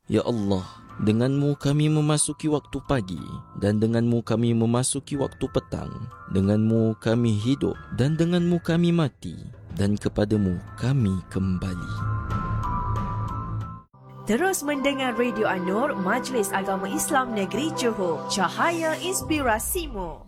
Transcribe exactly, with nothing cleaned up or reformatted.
Ya Allah, denganmu kami memasuki waktu pagi dan denganmu kami memasuki waktu petang. Denganmu kami hidup dan denganmu kami mati dan kepadamu kami kembali. Terus mendengar Radio An-Nur, Majlis Agama Islam Negeri Johor. Cahaya Inspirasimu.